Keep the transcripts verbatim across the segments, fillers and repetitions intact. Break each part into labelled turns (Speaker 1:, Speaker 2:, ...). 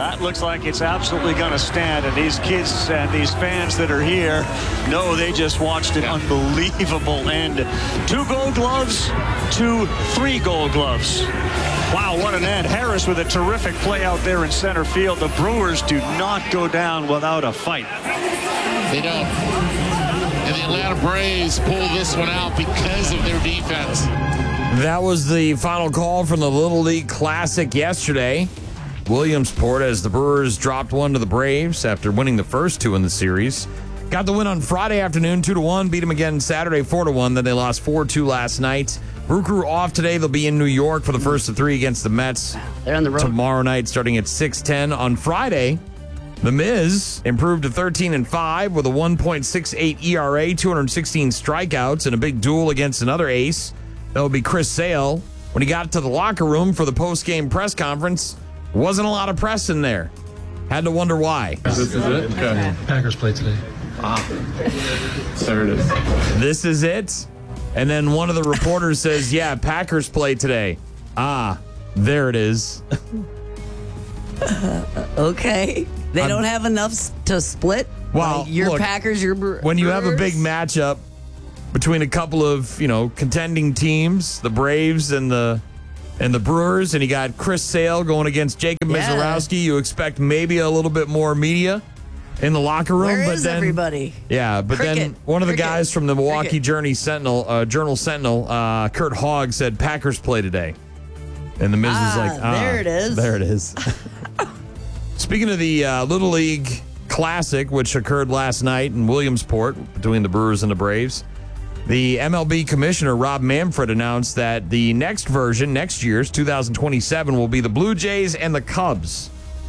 Speaker 1: That looks like it's absolutely going to stand, and these kids and these fans that are here know they just watched an yeah. unbelievable end. Two gold gloves, two three gold gloves. Wow, what an end. Harris with a terrific play out there in center field. The Brewers do not go down without a fight.
Speaker 2: They don't. And the Atlanta Braves pull this one out because of their defense.
Speaker 3: That was the final call from the Little League Classic yesterday. Williamsport, as the Brewers dropped one to the Braves after winning the first two in the series. Got the win on Friday afternoon, two to one. Beat them again Saturday, four to one. Then they lost four two last night. Brew Crew off today. They'll be in New York for the first of three against the Mets.
Speaker 4: They're on the road
Speaker 3: tomorrow night, starting at six ten. On Friday, The Miz improved to thirteen and five with a one point six eight E R A, two hundred sixteen strikeouts, and a big duel against another ace. That would be Chris Sale. When he got to the locker room for the post-game press conference, wasn't a lot of press in there. Had to wonder why.
Speaker 5: This is it? Okay. Packers play today. Ah. There it is.
Speaker 3: This is it? And then one of the reporters says, yeah, Packers play today. Ah, there it is.
Speaker 4: uh, okay. They I'm, don't have enough to split?
Speaker 3: Well,
Speaker 4: like your
Speaker 3: look,
Speaker 4: Packers, your Brewers?
Speaker 3: When you have a big matchup between a couple of, you know, contending teams, the Braves and the and the Brewers, and you got Chris Sale going against Jacob yeah. Mizorowski, you expect maybe a little bit more media in the locker room.
Speaker 4: Where
Speaker 3: but
Speaker 4: is
Speaker 3: then,
Speaker 4: everybody?
Speaker 3: Yeah, but
Speaker 4: Cricket.
Speaker 3: then one of the
Speaker 4: Cricket.
Speaker 3: guys from the Milwaukee
Speaker 4: Cricket.
Speaker 3: Journey Sentinel, uh, Journal Sentinel, uh, Kurt Hogg, said Packers play today. And the Miz
Speaker 4: ah,
Speaker 3: is like, ah,
Speaker 4: there it is.
Speaker 3: There it is. Speaking of the uh, Little League Classic, which occurred last night in Williamsport between the Brewers and the Braves, the M L B commissioner, Rob Manfred, announced that the next version, next year's, two thousand twenty-seven, will be the Blue Jays and the Cubs.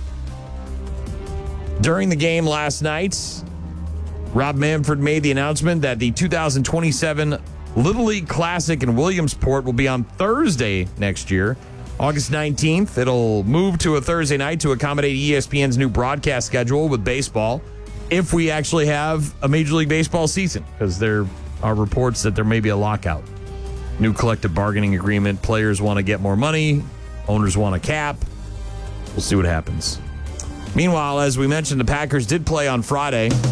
Speaker 3: During the game last night, Rob Manfred made the announcement that the two thousand twenty-seven Little League Classic in Williamsport will be on Thursday next year, August nineteenth. It'll move to a Thursday night to accommodate E S P N's new broadcast schedule with baseball, if we actually have a Major League Baseball season, because there are reports that there may be a lockout. New collective bargaining agreement. Players want to get more money. Owners want a cap. We'll see what happens. Meanwhile, as we mentioned, the Packers did play on Friday.
Speaker 6: Go,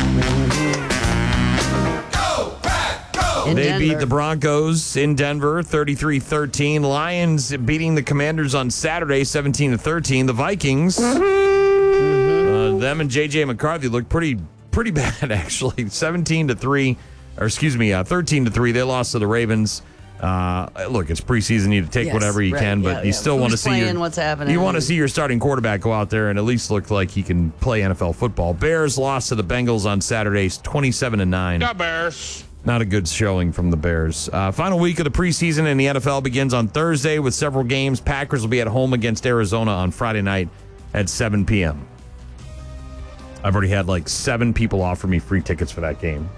Speaker 6: Pack, go!
Speaker 4: In
Speaker 3: they
Speaker 4: Denver.
Speaker 3: beat the Broncos in Denver, thirty-three thirteen. Lions beating the Commanders on Saturday, seventeen to thirteen. The Vikings, mm-hmm. uh, them and J J McCarthy looked pretty pretty bad, actually. seventeen to three, or excuse me, uh, thirteen to three. They lost to the Ravens. Uh, look, it's preseason. You need to take
Speaker 4: yes,
Speaker 3: whatever you
Speaker 4: right,
Speaker 3: can, but
Speaker 4: yeah,
Speaker 3: you
Speaker 4: yeah.
Speaker 3: still
Speaker 4: Who's
Speaker 3: want to see your,
Speaker 4: what's happening.
Speaker 3: You want to see your starting quarterback go out there and at least look like he can play N F L football. Bears lost to the Bengals on Saturdays, twenty-seven to nine.
Speaker 2: The Bears.
Speaker 3: Not a good showing from the Bears. Uh, final week of the preseason in the N F L begins on Thursday with several games. Packers will be at home against Arizona on Friday night at seven p.m. I've already had like seven people offer me free tickets for that game.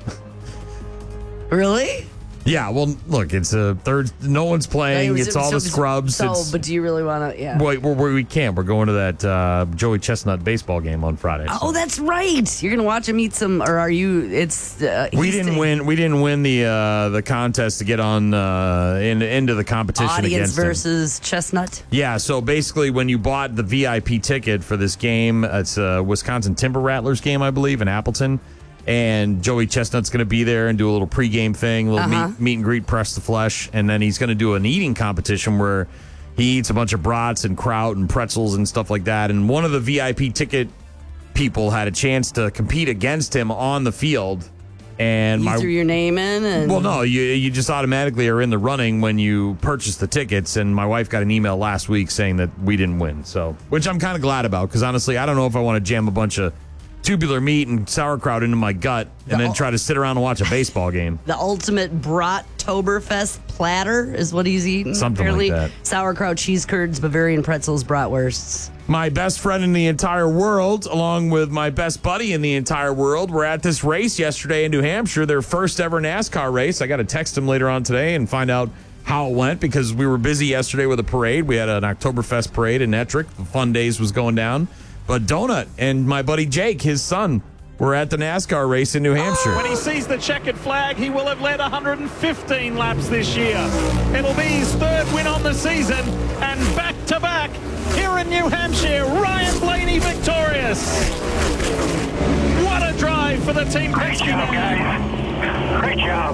Speaker 4: Really?
Speaker 3: Yeah, well, look, it's a third. No one's playing.
Speaker 4: Right,
Speaker 3: it's all
Speaker 4: so,
Speaker 3: the scrubs.
Speaker 4: So,
Speaker 3: it's,
Speaker 4: but do you really want to? Yeah.
Speaker 3: Wait, we're, we're, we can't. We're going to that uh, Joey Chestnut baseball game on Friday. So.
Speaker 4: Oh, that's right. You're gonna watch him eat some, or are you? It's uh,
Speaker 3: we didn't
Speaker 4: st-
Speaker 3: win. We didn't win the uh, the contest to get on uh, in, into the competition
Speaker 4: audience
Speaker 3: against him.
Speaker 4: versus Chestnut.
Speaker 3: Yeah. So basically, when you bought the V I P ticket for this game, it's a Wisconsin Timber Rattlers game, I believe, in Appleton. And Joey Chestnut's going to be there and do a little pregame thing, a little
Speaker 4: Uh-huh.
Speaker 3: meet, meet and greet, press the flesh. And then he's going to do an eating competition where he eats a bunch of brats and kraut and pretzels and stuff like that. And one of the V I P ticket people had a chance to compete against him on the field. And
Speaker 4: You
Speaker 3: my,
Speaker 4: threw your name in, and
Speaker 3: well, no, you you just automatically are in the running when you purchase the tickets. And my wife got an email last week saying that we didn't win. So, which I'm kind of glad about, because honestly, I don't know if I want to jam a bunch of tubular meat and sauerkraut into my gut and
Speaker 4: The
Speaker 3: then try to sit around and watch a baseball game.
Speaker 4: the ultimate Brattoberfest platter is what he's eating.
Speaker 3: Something
Speaker 4: Apparently,
Speaker 3: like that.
Speaker 4: Sauerkraut, cheese curds, Bavarian pretzels, bratwursts.
Speaker 3: My best friend in the entire world, along with my best buddy in the entire world, were at this race yesterday in New Hampshire, their first ever NASCAR race. I got to text him later on today and find out how it went, because we were busy yesterday with a parade. We had an Oktoberfest parade in Ettrick. The fun days was going down. But Donut and my buddy Jake, his son, were at the NASCAR race in New Hampshire.
Speaker 1: When he sees the checkered flag, he will have led one hundred fifteen laps this year. It'll be his third win on the season, and back-to-back here in New Hampshire, Ryan Blaney
Speaker 3: Yes. What a drive for the team.
Speaker 7: Great job, guys. Great job.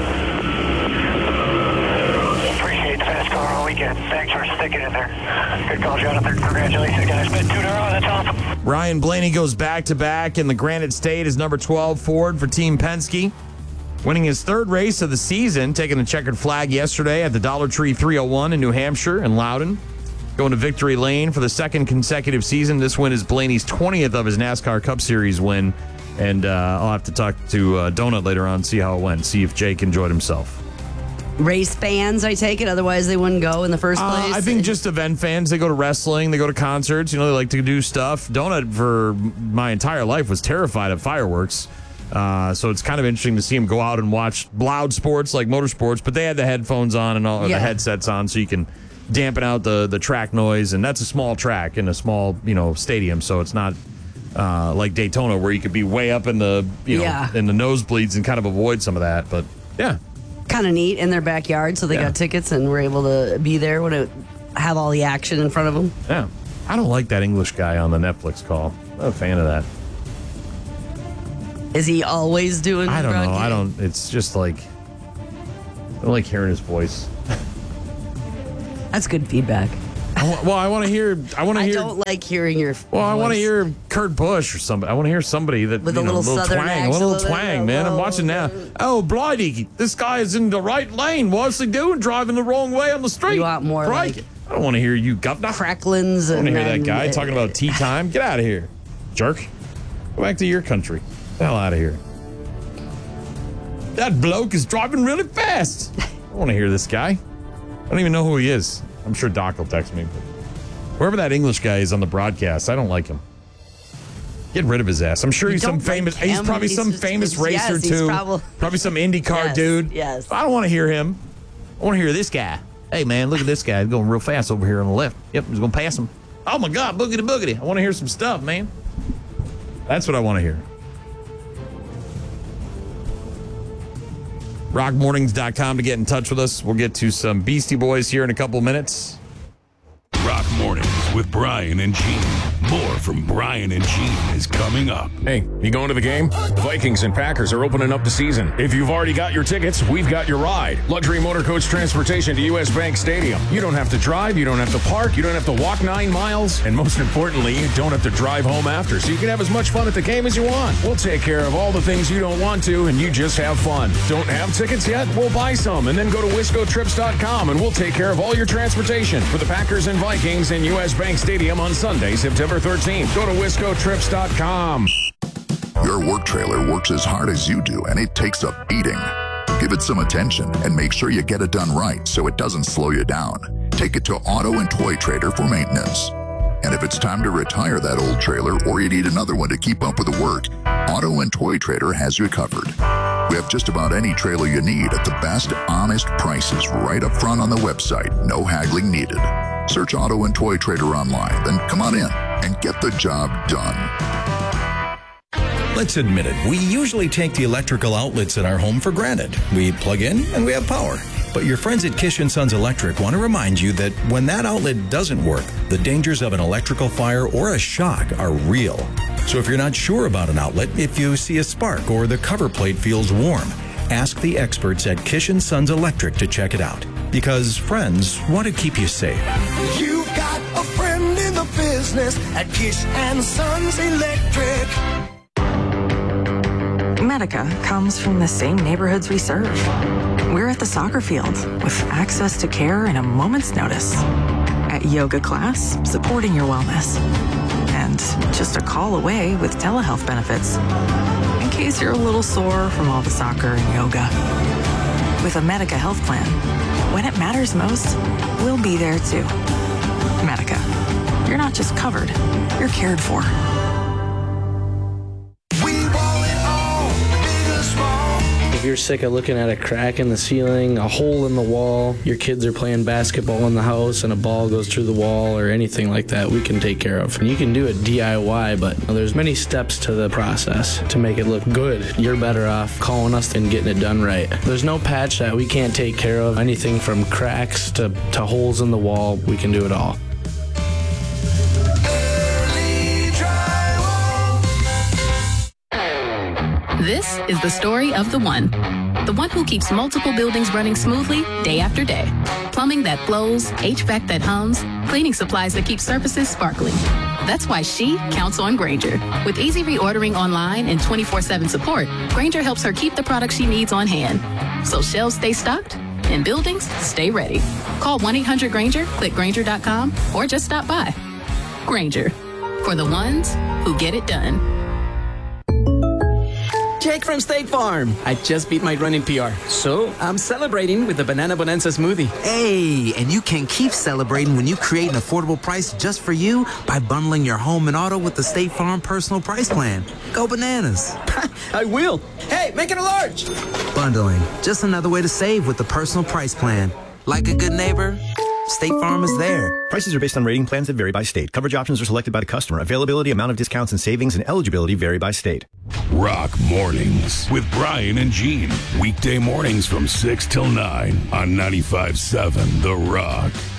Speaker 7: Appreciate the fast car all weekend. Thanks for sticking in there. Good call, Jonathan. Congratulations, guys. Been two in a row. That's awesome.
Speaker 3: Ryan Blaney goes back-to-back in the Granite State as number twelve Ford for Team Penske. Winning his third race of the season, taking a checkered flag yesterday at the Dollar Tree three oh one in New Hampshire and Loudon. Going to victory lane for the second consecutive season. This win is Blaney's twentieth of his NASCAR Cup Series win. And uh, I'll have to talk to uh, Donut later on, see how it went, see if Jake enjoyed himself.
Speaker 4: Race fans, I take it. Otherwise, they wouldn't go in the first place.
Speaker 3: Uh, I think just event fans. They go to wrestling. They go to concerts. You know, they like to do stuff. Donut, for my entire life, was terrified of fireworks. Uh, so it's kind of interesting to see him go out and watch loud sports like motorsports, but they had the headphones on and all or
Speaker 4: Yeah.
Speaker 3: the headsets on, so you can dampen out the the track noise. And that's a small track in a small, you know, stadium, so it's not uh, like Daytona where you could be way up in the, you know,
Speaker 4: Yeah.
Speaker 3: in the nosebleeds and kind of avoid some of that. But yeah,
Speaker 4: kind of neat in their backyard, so they
Speaker 3: Yeah.
Speaker 4: got tickets and were able to be there when it have all the action in front of them.
Speaker 3: yeah. I don't like that English guy on the Netflix call. I'm not a fan of that.
Speaker 4: Is he always doing?
Speaker 3: I don't know. I
Speaker 4: broadcast?
Speaker 3: don't. It's just like I don't like hearing his voice.
Speaker 4: That's good feedback.
Speaker 3: I wa- well, I want to hear. I want to
Speaker 4: I
Speaker 3: hear.
Speaker 4: don't like hearing your.
Speaker 3: Well, I want to
Speaker 4: voice.
Speaker 3: hear Kurt Busch or somebody. I want to hear somebody that
Speaker 4: With
Speaker 3: you
Speaker 4: a
Speaker 3: know,
Speaker 4: little southern
Speaker 3: twang,
Speaker 4: accent,
Speaker 3: a little
Speaker 4: a little
Speaker 3: twang, man. I'm
Speaker 4: low,
Speaker 3: watching now. Oh, blighty! This guy is in the right lane. What's he doing? Driving the wrong way on the street.
Speaker 4: You want more
Speaker 3: Crikey.
Speaker 4: like
Speaker 3: I don't want to hear you, governor.
Speaker 4: Cracklins.
Speaker 3: I want to hear that
Speaker 4: and
Speaker 3: guy
Speaker 4: then-
Speaker 3: talking about tea time. Get out of here, jerk. Go back to your country. Get the hell out of here. That bloke is driving really fast. I don't want to hear this guy. I don't even know who he is. I'm sure Doc will text me. But whoever that English guy is on the broadcast, I don't like him. Get rid of his ass. I'm sure
Speaker 4: You
Speaker 3: he's some
Speaker 4: don't like
Speaker 3: famous. He's
Speaker 4: him?
Speaker 3: probably
Speaker 4: He's
Speaker 3: some
Speaker 4: just-
Speaker 3: famous
Speaker 4: he's-
Speaker 3: racer
Speaker 4: yes, he's
Speaker 3: too.
Speaker 4: probably-
Speaker 3: Probably some IndyCar
Speaker 4: Yes,
Speaker 3: dude.
Speaker 4: yes.
Speaker 3: I don't want to hear him. I want to hear this guy. Hey man, look at this guy. He's going real fast over here on the left. Yep, he's going to pass him. Oh my God, boogity boogity. I want to hear some stuff, man. That's what I want to hear. rock mornings dot com to get in touch with us. We'll get to some Beastie Boys here in a couple minutes.
Speaker 8: Rock Mornings with Brian and Gene. More from Brian and Gene is coming up.
Speaker 9: Hey, you going to the game? The Vikings and Packers are opening up the season. If you've already got your tickets, we've got your ride. Luxury motor coach transportation to U S Bank Stadium. You don't have to drive, you don't have to park, you don't have to walk nine miles, and most importantly, you don't have to drive home after, so you can have as much fun at the game as you want. We'll take care of all the things you don't want to, and you just have fun. Don't have tickets yet? We'll buy some, and then go to wisco trips dot com, and we'll take care of all your transportation for the Packers and Vikings in U S Bank Stadium on Sunday, September thirteenth. Go to wisco trips dot com.
Speaker 10: Your work trailer works as hard as you do, and it takes a beating. Give it some attention and make sure you get it done right so it doesn't slow you down. Take it to Auto and Toy Trader for maintenance. And if it's time to retire that old trailer or you need another one to keep up with the work, Auto and Toy Trader has you covered. We have just about any trailer you need at the best, honest prices right up front on the website. No haggling needed. Search Auto and Toy Trader online, then come on in and get the job done.
Speaker 11: Let's admit it, we usually take the electrical outlets at our home for granted. We plug in and we have power. But your friends at Kish and Sons Electric want to remind you that when that outlet doesn't work, the dangers of an electrical fire or a shock are real. So if you're not sure about an outlet, if you see a spark or the cover plate feels warm, ask the experts at Kish and Sons Electric to check it out. Because friends want to keep you safe.
Speaker 6: You got a friend in the business at Kish and Sons Electric.
Speaker 12: Medica comes from the same neighborhoods we serve. We're at the soccer field with access to care in a moment's notice. At yoga class, supporting your wellness. And just a call away with telehealth benefits. In case you're a little sore from all the soccer and yoga. With a Medica health plan, when it matters most, we'll be there too. Medica. You're not just covered, you're cared for.
Speaker 13: If you're sick of looking at a crack in the ceiling, a hole in the wall, your kids are playing basketball in the house and a ball goes through the wall or anything like that, we can take care of. And you can do it D I Y, but there's many steps to the process to make it look good. You're better off calling us and getting it done right. There's no patch that we can't take care of. Anything from cracks to, to holes in the wall, we can do it all.
Speaker 6: Early drywall.
Speaker 14: This is the story of the one. The one who keeps multiple buildings running smoothly day after day. Plumbing that flows, H V A C that hums, cleaning supplies that keep surfaces sparkling. That's why she counts on Grainger. With easy reordering online and twenty-four seven support, Grainger helps her keep the products she needs on hand. So shelves stay stocked and buildings stay ready. Call one eight hundred Grainger, click Grainger dot com, or just stop by. Grainger, for the ones who get it done.
Speaker 15: Jake from State Farm. I just beat my running P R, so I'm celebrating with the Banana Bonanza smoothie.
Speaker 16: Hey, and you can keep celebrating when you create an affordable price just for you by bundling your home and auto with the State Farm Personal Price Plan. Go bananas.
Speaker 15: I will. Hey, make it a large.
Speaker 16: Bundling, just another way to save with the Personal Price Plan. Like a good neighbor, State Farm is there.
Speaker 17: Prices are based on rating plans that vary by state. Coverage options are selected by the customer. Availability, amount of discounts and savings, and eligibility vary by state.
Speaker 8: Rock Mornings with Brian and Gene. Weekday mornings from six till nine on ninety-five point seven The Rock.